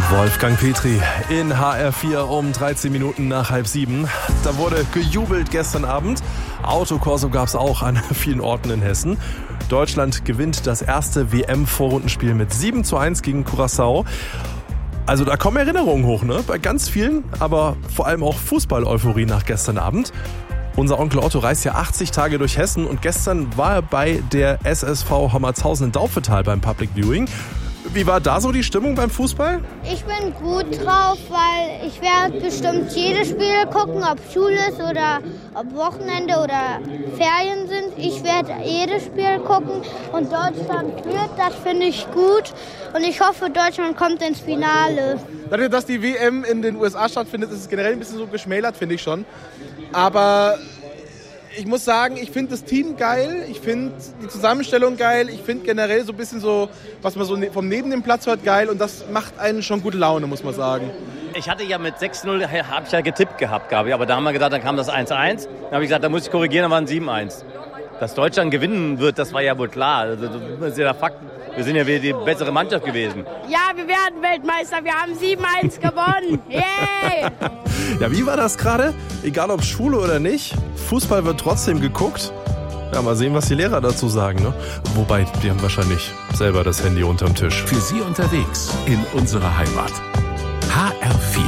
Wolfgang Petri in HR4 um 13 Minuten nach 6:30. Da wurde gejubelt gestern Abend. Autokorso gab es auch an vielen Orten in Hessen. Deutschland gewinnt das erste WM-Vorrundenspiel mit 7:1 gegen Curaçao. Also da kommen Erinnerungen hoch, ne? Bei ganz vielen, aber vor allem auch Fußball-Euphorie nach gestern Abend. Unser Onkel Otto reist ja 80 Tage durch Hessen und gestern war er bei der SSV Hommertshausen in Dauphetal beim Public Viewing. Wie war da so die Stimmung beim Fußball? Ich bin gut drauf, weil ich werde bestimmt jedes Spiel gucken, ob Schule ist oder ob Wochenende oder Ferien sind. Ich werde jedes Spiel gucken und Deutschland führt, das finde ich gut. Und ich hoffe, Deutschland kommt ins Finale. Dadurch, dass die WM in den USA stattfindet, ist es generell ein bisschen so geschmälert, finde ich schon. Aber ich muss sagen, ich finde das Team geil, ich finde die Zusammenstellung geil, ich finde generell so ein bisschen so, was man so vom neben dem Platz hört, geil und das macht einen schon gute Laune, muss man sagen. Ich hatte ja mit 6:0 habe ich ja getippt gehabt, Gabi, aber da haben wir gedacht, dann kam das 1:1, dann habe ich gesagt, da muss ich korrigieren, dann waren 7:1. Dass Deutschland gewinnen wird, das war ja wohl klar, also, das ist ja der Fakt. Wir sind ja wieder die bessere Mannschaft gewesen. Ja, wir werden Weltmeister. Wir haben 7:1 gewonnen. Yay! Ja, wie war das gerade? Egal ob Schule oder nicht, Fußball wird trotzdem geguckt. Ja, mal sehen, was die Lehrer dazu sagen, ne? Wobei, die haben wahrscheinlich selber das Handy unterm Tisch. Für Sie unterwegs in unserer Heimat.